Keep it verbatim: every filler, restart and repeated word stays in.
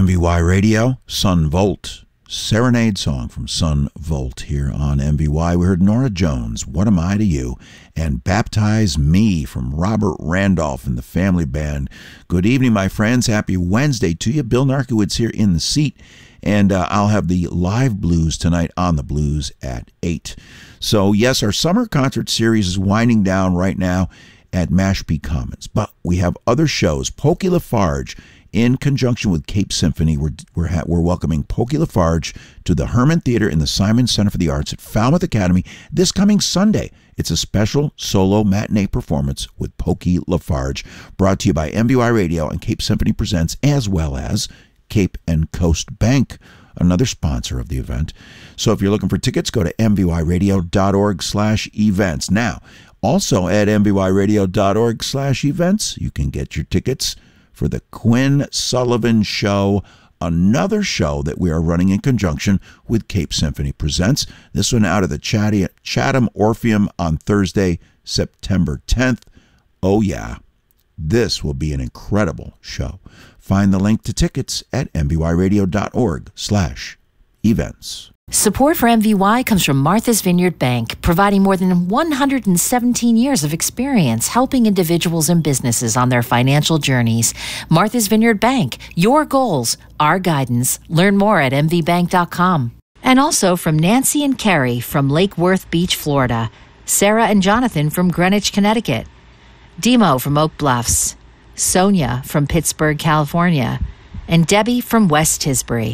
M V Y Radio, Sun Volt. Serenade song from Sun Volt here on M V Y. We heard Norah Jones, What Am I to You? And Baptize Me from Robert Randolph and the Family Band. Good evening, my friends. Happy Wednesday to you. Bill Narkowitz here in the seat. And uh, I'll have the live blues tonight on the blues at eight. So, yes, our summer concert series is winding down right now at Mashpee Commons. But we have other shows. Pokey LaFarge, in conjunction with Cape Symphony, we're, we're, ha- we're welcoming Pokey LaFarge to the Herman Theater in the Simon Center for the Arts at Falmouth Academy this coming Sunday. It's a special solo matinee performance with Pokey LaFarge, brought to you by M V Y Radio and Cape Symphony Presents, as well as Cape and Coast Bank, another sponsor of the event. So if you're looking for tickets, go to m v y radio dot org slash events. Now, also at m v y radio dot org slash events, you can get your tickets for the Quinn Sullivan Show, another show that we are running in conjunction with Cape Symphony Presents. This one out of the Chatham Orpheum on Thursday, September tenth. Oh yeah, this will be an incredible show. Find the link to tickets at m v y radio dot org slash events. Support for M V Y comes from Martha's Vineyard Bank, providing more than one hundred seventeen years of experience helping individuals and businesses on their financial journeys. Martha's Vineyard Bank, your goals, our guidance. Learn more at m v bank dot com. And also from Nancy and Kerry from Lake Worth Beach, Florida. Sarah and Jonathan from Greenwich, Connecticut. Demo from Oak Bluffs. Sonia from Pittsburgh, California. And Debbie from West Tisbury.